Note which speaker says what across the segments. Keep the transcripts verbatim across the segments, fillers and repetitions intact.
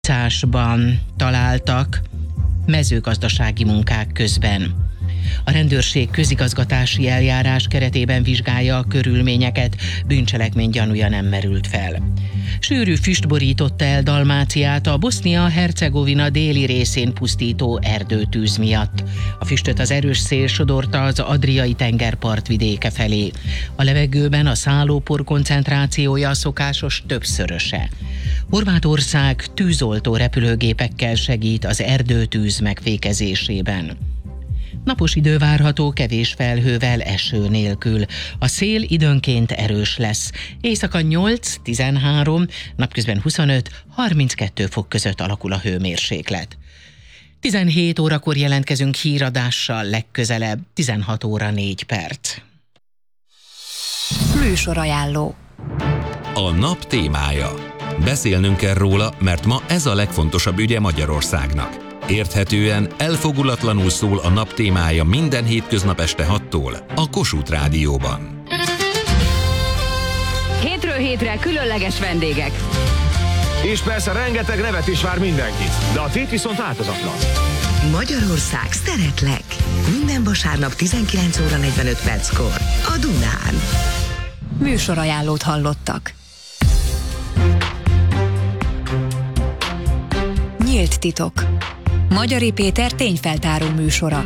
Speaker 1: Cásban találtak mezőgazdasági munkák közben. A rendőrség közigazgatási eljárás keretében vizsgálja a körülményeket, bűncselekmény gyanúja nem merült fel. Sűrű füst borította el Dalmáciát a Bosznia-Hercegovina déli részén pusztító erdőtűz miatt. A füstöt az erős szél sodorta az Adriai tenger partvidéke felé. A levegőben a szállópor koncentrációja a szokásos többszöröse. Horvátország tűzoltó repülőgépekkel segít az erdőtűz megfékezésében. Napos idő várható, kevés felhővel, eső nélkül. A szél időnként erős lesz. Éjszaka nyolc-tizenhárom, napközben huszonöt-harminckettő fok között alakul a hőmérséklet. tizenhét órakor jelentkezünk híradással, legközelebb tizenhat óra négy perc.
Speaker 2: Műsorajánló.
Speaker 3: A nap témája. Beszélnünk kell róla, mert ma ez a legfontosabb ügye Magyarországnak. Érthetően, elfogulatlanul szól a nap témája minden hétköznap este hattól a Kossuth Rádióban.
Speaker 4: Hétről hétre különleges vendégek.
Speaker 5: És persze rengeteg nevet is vár mindenkit, de a tét viszont változatlan.
Speaker 6: Magyarország, szeretlek! Minden vasárnap tizenkilenc óra negyvenöt perckor a Dunán.
Speaker 2: Műsorajánlót hallottak. Nyílt titok. Magyari Péter tényfeltáró műsora.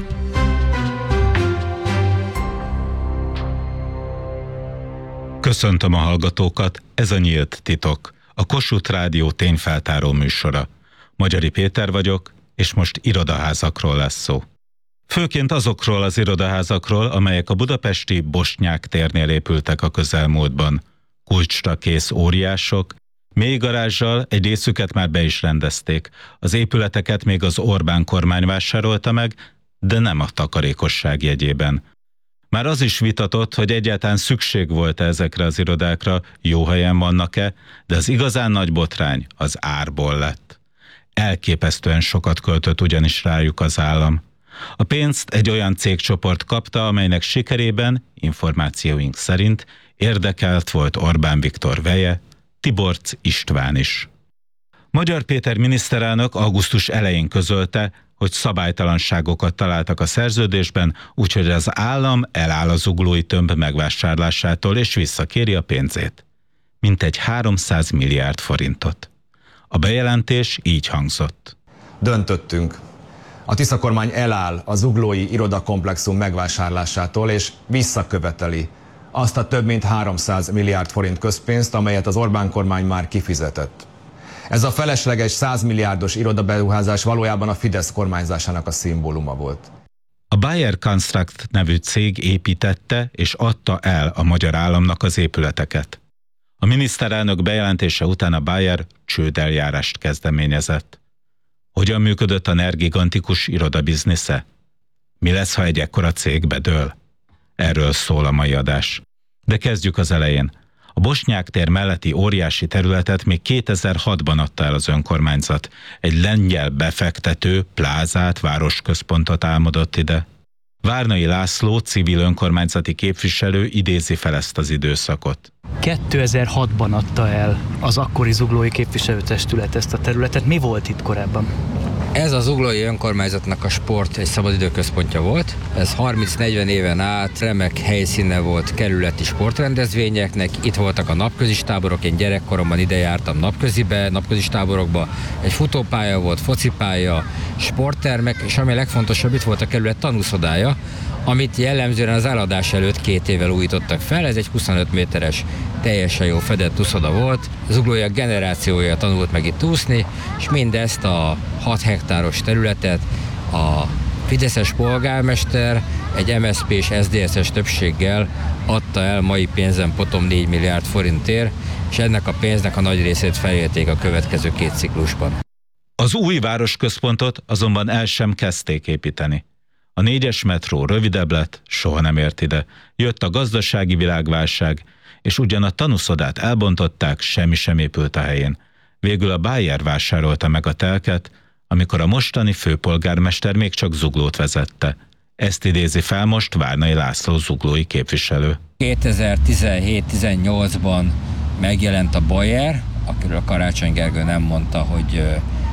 Speaker 7: Köszöntöm a hallgatókat, ez a Nyílt titok, a Kossuth Rádió tényfeltáró műsora. Magyari Péter vagyok, és most irodaházakról lesz szó. Főként azokról az irodaházakról, amelyek a budapesti Bosnyák térnél épültek a közelmúltban. Kulcsra kész óriások, mély garázsal, egy részüket már be is rendezték. Az épületeket még az Orbán kormány vásárolta meg, de nem a takarékosság jegyében. Már az is vitatott, hogy egyáltalán szükség volt-e ezekre az irodákra, jó helyen vannak-e, de az igazán nagy botrány az árból lett. Elképesztően sokat költött ugyanis rájuk az állam. A pénzt egy olyan cégcsoport kapta, amelynek sikerében, információink szerint, érdekelt volt Orbán Viktor veje, Tiborcz István is. Magyar Péter miniszterelnök augusztus elején közölte, hogy szabálytalanságokat találtak a szerződésben, úgyhogy az állam eláll a zuglói tömb megvásárlásától és visszakéri a pénzét. Mintegy háromszáz milliárd forintot. A bejelentés így hangzott.
Speaker 8: Döntöttünk. A Tisza kormány eláll a zuglói irodakomplexum megvásárlásától és visszaköveteli azt a több mint háromszáz milliárd forint közpénzt, amelyet az Orbán kormány már kifizetett. Ez a felesleges száz milliárdos irodaberuházás valójában a Fidesz kormányzásának a szimbóluma volt.
Speaker 7: A Bayer Construct nevű cég építette és adta el a magyar államnak az épületeket. A miniszterelnök bejelentése után a Bayer csődeljárást kezdeményezett. Hogyan működött a NER gigantikus irodabiznisze? Mi lesz, ha egy ekkora cég bedől? Erről szól a mai adás. De kezdjük az elején. A Bosnyák tér melletti óriási területet még kétezer-hatban adta el az önkormányzat. Egy lengyel befektető plázát, városközpontot álmodott ide. Várnai László, civil önkormányzati képviselő idézi fel ezt az időszakot.
Speaker 9: kétezer-hatban adta el az akkori zuglói képviselőtestület ezt a területet. Mi volt itt korábban?
Speaker 10: Ez a zuglói önkormányzatnak a sport egy szabadidőközpontja volt. Ez harminc-negyven éven át remek helyszíne volt kerületi sportrendezvényeknek. Itt voltak a napközis táborok, én gyerekkoromban ide jártam napközibe, napközis táborokba. Egy futópálya volt, focipálya, sporttermek, és ami a legfontosabb, itt volt a kerület tanúszodája, amit jellemzően az eladás előtt két évvel újítottak fel. Ez egy huszonöt méteres, teljesen jó fedett úszoda volt. Zuglóiak generációja tanult meg itt úszni, és mindezt a hat hektáros területet a fideszes polgármester egy em es zé pé és es zé dé es-es többséggel adta el mai pénzen potom négy milliárd forintért, és ennek a pénznek a nagy részét felélték a következő két ciklusban.
Speaker 7: Az új városközpontot azonban el sem kezdték építeni. A négyes metró rövidebb lett, soha nem ért ide. Jött a gazdasági világválság, és ugyan a tanúszodát elbontották, semmi sem épült a helyén. Végül a Bayer vásárolta meg a telket, amikor a mostani főpolgármester még csak Zuglót vezette. Ezt idézi fel most Várnai László zuglói képviselő.
Speaker 10: kétezer-tizenhét-tizennyolcban megjelent a Bayer, akiről a Karácsony Gergő nem mondta, hogy